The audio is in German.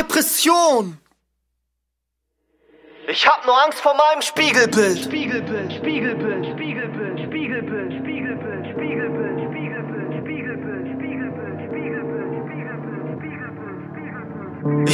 Depression. Ich hab nur Angst vor meinem Spiegelbild. Spiegelbild, Spiegelbild, Spiegelbild, Spiegelbild, Spiegelbild, Spiegelbild, Spiegelbild, Spiegelbild, Spiegelbild, Spiegelbild, Spiegelbild, Spiegelbild, Spiegelbild.